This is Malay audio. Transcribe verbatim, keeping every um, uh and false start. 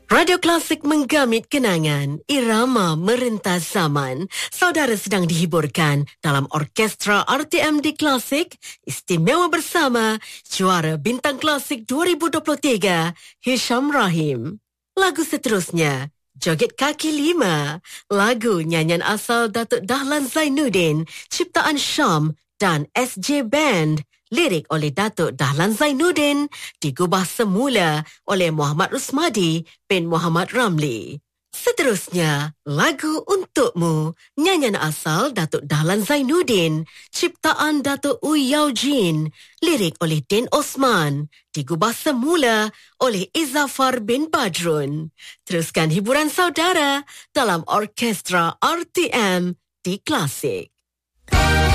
Radio Klasik menggamit kenangan, irama merentas zaman. Saudara sedang dihiburkan dalam orkestra R T M di Klasik, istimewa bersama juara Bintang Klasik dua ribu dua puluh tiga, Hisham Rahim. Lagu seterusnya, Joget Kaki Lima, lagu nyanyian asal Datuk Dahlan Zainuddin, ciptaan Syam dan S J Band. Lirik oleh Datuk Dahlan Zainuddin, digubah semula oleh Muhammad Rusmadi bin Muhammad Ramli. Seterusnya, lagu Untukmu, nyanyian asal Datuk Dahlan Zainuddin, ciptaan Datuk Uyau Jin, lirik oleh Din Osman, digubah semula oleh Izzafar bin Badrun. Teruskan hiburan saudara dalam orkestra R T M di Klasik.